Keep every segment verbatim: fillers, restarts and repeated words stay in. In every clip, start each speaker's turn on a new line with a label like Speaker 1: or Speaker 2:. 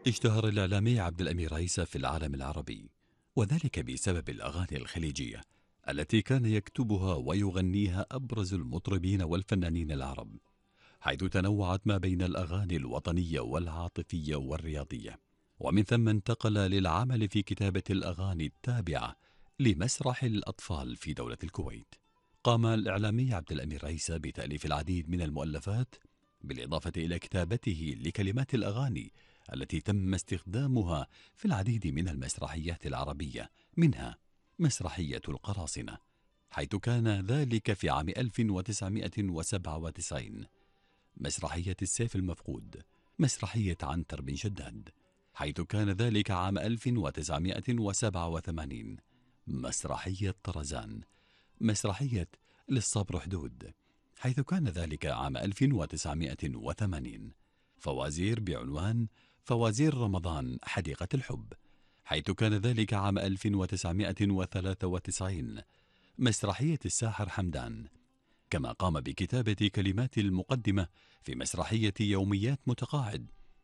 Speaker 1: اشتهر الإعلامي عبد الأمير عيسى في العالم العربي، وذلك بسبب الأغاني الخليجية التي كان يكتبها ويغنيها أبرز المطربين والفنانين العرب، حيث تنوعت ما بين الأغاني الوطنية والعاطفية والرياضية. ومن ثم انتقل للعمل في كتابة الأغاني التابعة لمسرح الأطفال في دولة الكويت. قام الإعلامي عبد الأمير عيسى بتأليف العديد من المؤلفات، بالإضافة إلى كتابته لكلمات الأغاني التي تم استخدامها في العديد من المسرحيات العربية، منها مسرحية القراصنة، حيث كان ذلك في عام ألف وتسعمائة وسبعة وتسعين، مسرحية السيف المفقود، مسرحية عنتر بن شداد، حيث كان ذلك عام ألف وتسعمائة وسبعة وثمانين، مسرحية طرزان، مسرحية للصبر حدود، حيث كان ذلك عام ألف وتسعمائة وثمانين، فوازير بعنوان فوازير رمضان حديقة الحب، حيث كان ذلك عام ألف وتسعمائة وثلاثة وتسعين، مسرحية الساحر حمدان. كما قام بكتابة كلمات المقدمة في مسرحية يوميات متقاعد،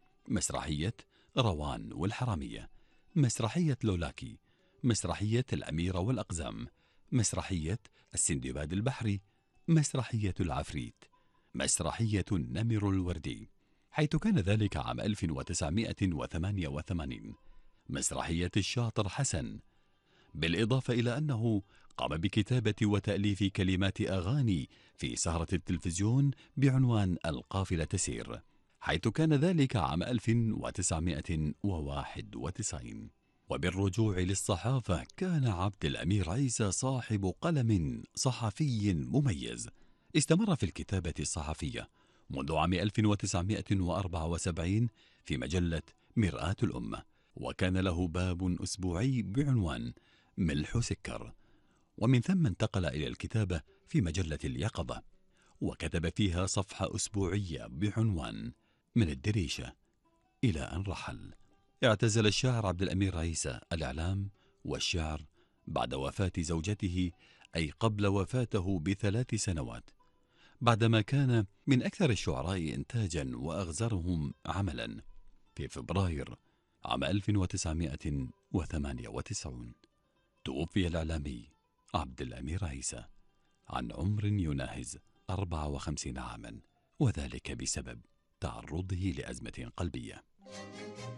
Speaker 1: مسرحية روان والحرامية، مسرحية لولاكي، مسرحية الأميرة والأقزام، مسرحية السندباد البحري، مسرحية العفريت، مسرحية النمر الوردي، حيث كان ذلك عام ألف وتسعمائة وثمانية وثمانين، مسرحية الشاطر حسن، بالإضافة إلى أنه قام بكتابة وتأليف كلمات أغاني في سهرة التلفزيون بعنوان القافلة تسير، حيث كان ذلك عام ألف وتسعمائة وواحد وتسعين. وبالرجوع للصحافة، كان عبد الأمير عيسى صاحب قلم صحفي مميز، استمر في الكتابة الصحفية منذ عام ألف وتسعمائة وأربعة وسبعين في مجلة مرآة الأمة، وكان له باب أسبوعي بعنوان ملح سكر، ومن ثم انتقل إلى الكتابة في مجلة اليقظة، وكتب فيها صفحة أسبوعية بعنوان من الدريشة، إلى أن رحل. اعتزل الشاعر عبد الأمير عيسى الإعلام والشعر بعد وفاة زوجته، أي قبل وفاته بثلاث سنوات، بعدما كان من أكثر الشعراء إنتاجا وأغزرهم عملا، في فبراير عام ألف وتسعمائة وثمانية وتسعين. توفي الإعلامي عبد الأمير عيسى عن عمر يناهز أربع وخمسين عاما، وذلك بسبب تعرضه لأزمة قلبية.